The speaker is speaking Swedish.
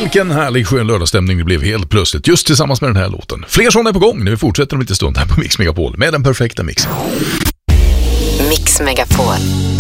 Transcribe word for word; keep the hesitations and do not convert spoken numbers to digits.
Vilken härlig skön lördagsstämning det blev helt plötsligt just tillsammans med den här låten. Fler sådana är på gång när vi fortsätter om lite stund här på Mix Megapol med den perfekta mixen. Mix Megapol.